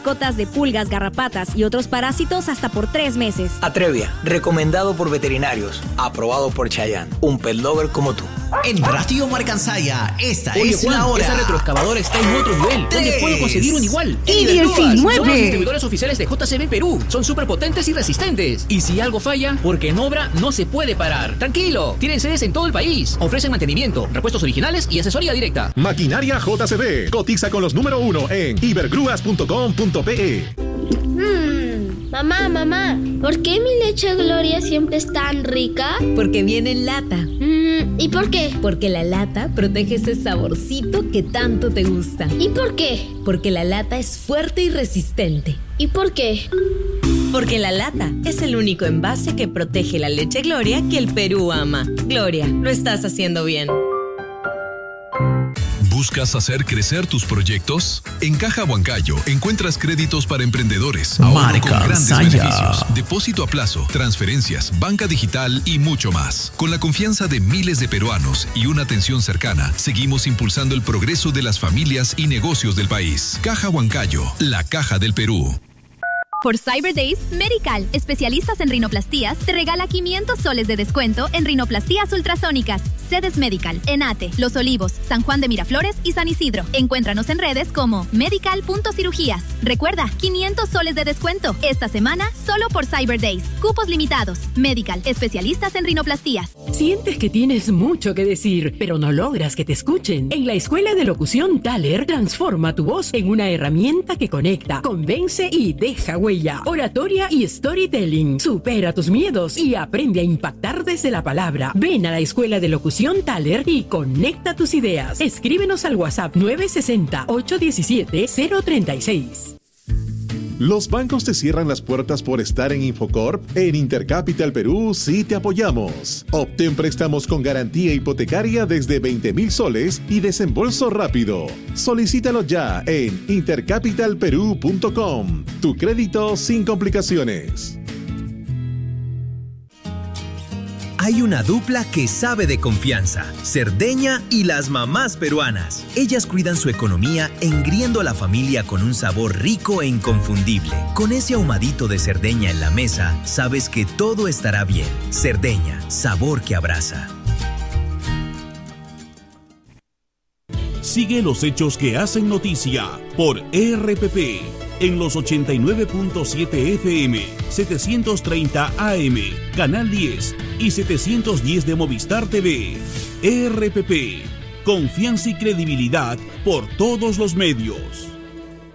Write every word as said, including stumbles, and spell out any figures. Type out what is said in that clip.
Cotas de pulgas, garrapatas y otros parásitos hasta por tres meses. Atrevia, recomendado por veterinarios, aprobado por Chayanne, un pet lover como tú. En Rastrillo Marcansaya, esta Oye, es Juan, la hora. esa retroexcavadora está en otro nivel. ¿Dónde puedo conseguir un igual? Y En Ibergrúas. Son los diecinueve. distribuidores oficiales de J C B Perú. Son súper potentes y resistentes. Y si algo falla, porque en obra no se puede parar. Tranquilo, tienen sedes en todo el país. Ofrecen mantenimiento, repuestos originales y asesoría directa. Maquinaria J C B. Cotiza con los número uno en ibergrúas punto com punto pe. Hmm, mamá, mamá, ¿por qué mi leche Gloria siempre es tan rica? Porque viene en lata. Mm, ¿Y por qué? Porque la lata protege ese saborcito que tanto te gusta. ¿Y por qué? Porque la lata es fuerte y resistente. ¿Y por qué? Porque la lata es el único envase que protege la leche Gloria que el Perú ama. Gloria, lo estás haciendo bien. ¿Buscas hacer crecer tus proyectos? En Caja Huancayo encuentras créditos para emprendedores, ahorro con grandes beneficios, depósito a plazo, transferencias, banca digital y mucho más. Con la confianza de miles de peruanos y una atención cercana, seguimos impulsando el progreso de las familias y negocios del país. Caja Huancayo, la caja del Perú. Por Cyber Days, Medical, especialistas en rinoplastías, te regala quinientos soles de descuento en rinoplastías ultrasónicas. Sedes Medical, Enate, Los Olivos, San Juan de Miraflores y San Isidro. Encuéntranos en redes como medical punto cirugías. Recuerda, quinientos soles de descuento. Esta semana, solo por Cyber Days. Cupos limitados. Medical, especialistas en rinoplastías. ¿Sientes que tienes mucho que decir, pero no logras que te escuchen? En la Escuela de Locución Thaler, transforma tu voz en una herramienta que conecta, convence y deja huella. Oratoria y storytelling. Supera tus miedos y aprende a impactar desde la palabra. Ven a la Escuela de Locución Thaler y conecta tus ideas. Escríbenos al WhatsApp nueve seis cero, ocho uno siete, cero tres seis. ¿Los bancos te cierran las puertas por estar en Infocorp? En Intercapital Perú sí te apoyamos. Obtén préstamos con garantía hipotecaria desde veinte mil soles y desembolso rápido. Solicítalo ya en intercapital perú punto com. Tu crédito sin complicaciones. Hay una dupla que sabe de confianza, Cerdeña y las mamás peruanas. Ellas cuidan su economía engriendo a la familia con un sabor rico e inconfundible. Con ese ahumadito de Cerdeña en la mesa, sabes que todo estará bien. Cerdeña, sabor que abraza. Sigue los hechos que hacen noticia por E R P P en los ochenta y nueve punto siete F M, setecientos treinta A M, Canal diez y setecientos diez de Movistar T V. E R P P, confianza y credibilidad por todos los medios.